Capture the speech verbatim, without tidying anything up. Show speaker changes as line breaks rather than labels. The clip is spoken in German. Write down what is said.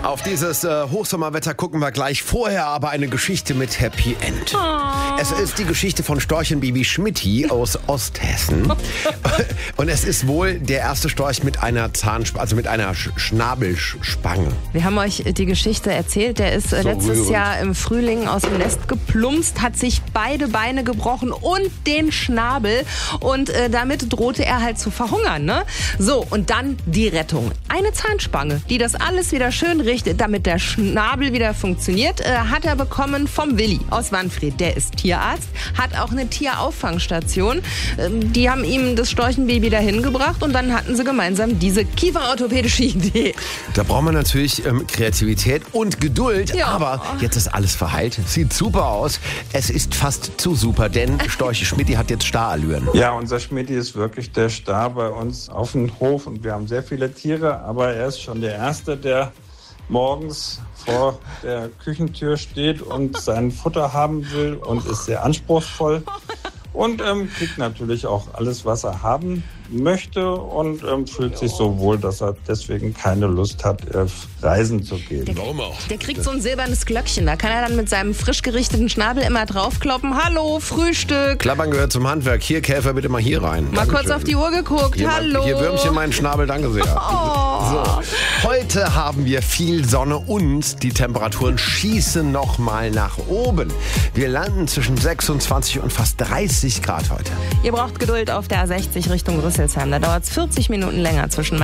Auf dieses äh, Hochsommerwetter gucken wir gleich. Vorher aber eine Geschichte mit Happy End.
Oh.
Es ist die Geschichte von Storchenbaby Schmitty aus Osthessen. Und es ist wohl der erste Storch mit einer Zahnspange, also mit einer Sch- Schnabelspange.
Wir haben euch die Geschichte erzählt. Der ist äh,
So
letztes
rührend.
Jahr im Frühling aus dem Nest geplumpst, hat sich beide Beine gebrochen und den Schnabel. Und äh, damit drohte er halt zu verhungern. Ne? So, und dann die Rettung. Eine Zahnspange, die das alles wieder schön richtet, damit der Schnabel wieder funktioniert, äh, hat er bekommen vom Willi aus Wanfried. Der ist Tierarzt, hat auch eine Tierauffangstation. Ähm, die haben ihm das Storchenbaby dahin gebracht und dann hatten sie gemeinsam diese kieferorthopädische Idee.
Da braucht man natürlich ähm, Kreativität und Geduld,
Ja.
aber jetzt ist alles verheilt. Sieht super aus. Es ist fast zu super, denn Storche Schmitty hat jetzt Starallüren.
Ja, unser Schmitty ist wirklich der Star bei uns auf dem Hof und wir haben sehr viele Tiere, aber er ist schon der Erste, der morgens vor der Küchentür steht und sein Futter haben will und ist sehr anspruchsvoll und ähm, kriegt natürlich auch alles, was er haben möchte und ähm, fühlt sich so wohl, dass er deswegen keine Lust hat, äh, reisen zu gehen.
Warum auch?
Der kriegt so ein silbernes Glöckchen. Da kann er dann mit seinem frisch gerichteten Schnabel immer draufkloppen. Hallo, Frühstück.
Klappern gehört zum Handwerk. Hier, Käfer, bitte mal hier rein.
Mal kurz auf die Uhr geguckt.
Hier,
Hallo.
Hier, Würmchen, meinen Schnabel, danke sehr.
Oh.
So, heute haben wir viel Sonne und die Temperaturen schießen noch mal nach oben. Wir landen zwischen sechsundzwanzig und fast dreißig Grad heute.
Ihr braucht Geduld auf der A sechzig Richtung Rüsselsheim. Da dauert es vierzig Minuten länger zwischen